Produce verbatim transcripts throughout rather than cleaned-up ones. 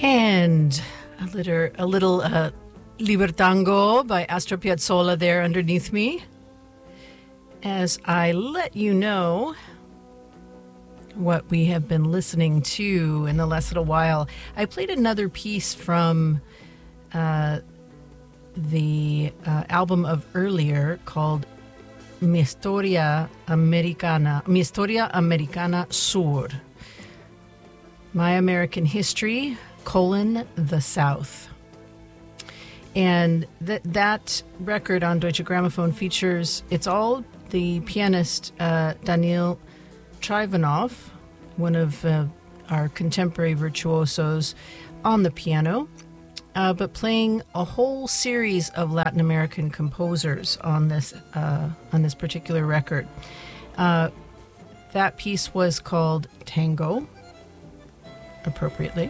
And a little, a little uh, Libertango by Astor Piazzolla there underneath me. As I let you know what we have been listening to in the last little while, I played another piece from uh, the uh, album of earlier called Mi Historia Americana, Mi Historia Americana Sur. My American History, colon, the South. And that that record on Deutsche Grammophon features, it's all the pianist uh, Daniil Trivanov, one of uh, our contemporary virtuosos, on the piano, uh, but playing a whole series of Latin American composers on this uh, on this particular record. Uh, that piece was called Tango, appropriately.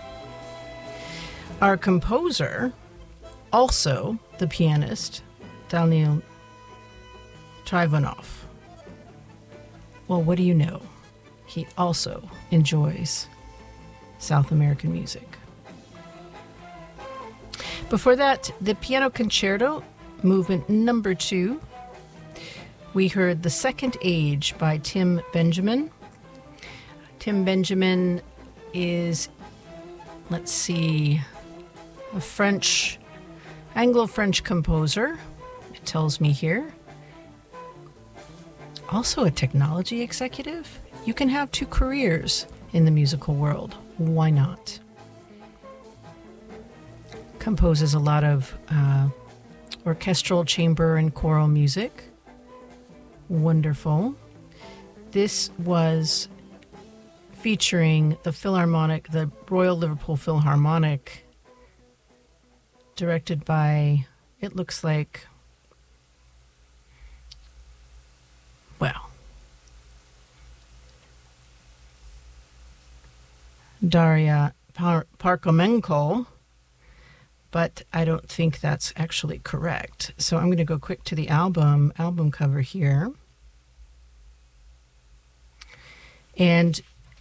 Our composer, also the pianist, Daniil Trivanov. Well, what do you know? He also enjoys South American music. Before that, the Piano Concerto, movement number two. We heard The Second Age by Tim Benjamin. Tim Benjamin is, let's see, a French, Anglo-French composer, it tells me here. Also a technology executive. You can have two careers in the musical world. Why not? Composes a lot of uh, orchestral, chamber, and choral music. Wonderful. This was featuring the Philharmonic, the Royal Liverpool Philharmonic, directed by, it looks like, well, Daria Par- Parkhomenko, but I don't think that's actually correct. So I'm going to go quick to the album, album cover here. And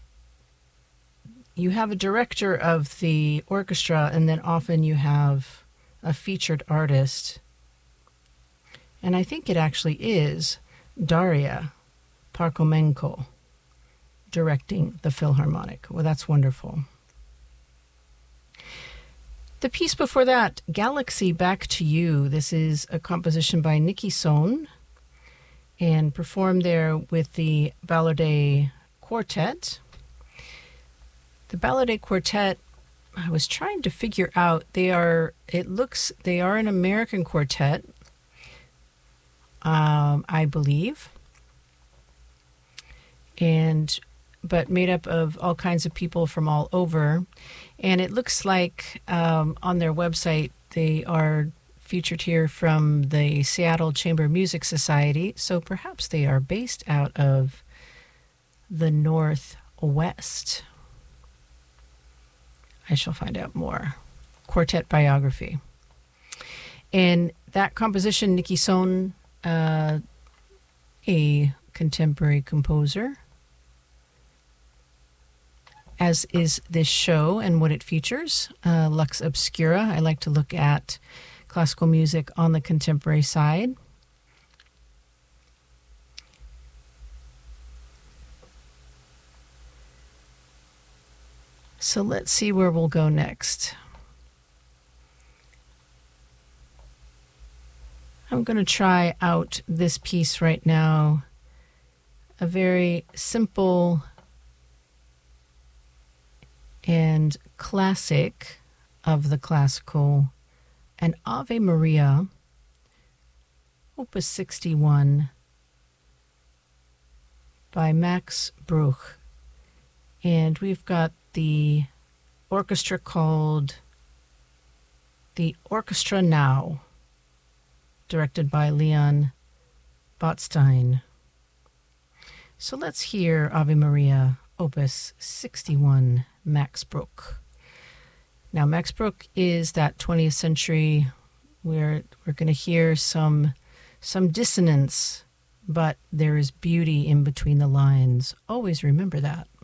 you have a director of the orchestra, and then often you have a featured artist. And I think it actually is Daria Parkhomenko directing the Philharmonic. Well, that's wonderful. The piece before that, Galaxy Back to You. This is a composition by Nicky Sohn and performed there with the Ballardet Quartet. The Ballardet Quartet, I was trying to figure out, they are, it looks, they are an American quartet, um, I believe, and, but made up of all kinds of people from all over. And it looks like um, on their website, they are featured here from the Seattle Chamber Music Society. So perhaps they are based out of the Northwest. I shall find out more. Quartet biography. And that composition, Nicky Sohn, uh, a contemporary composer, as is this show and what it features, uh, Lux Obscura. I like to look at classical music on the contemporary side. So let's see where we'll go next. I'm going to try out this piece right now. A very simple and classic of the classical, an Ave Maria, Opus sixty-one, by Max Bruch. And we've got the orchestra called the Orchestra Now, directed by Leon Botstein. So let's hear Ave Maria, Opus sixty-one, Max Bruch. Now, Max Bruch is that twentieth century where we're going to hear some some dissonance, but there is beauty in between the lines. Always remember that.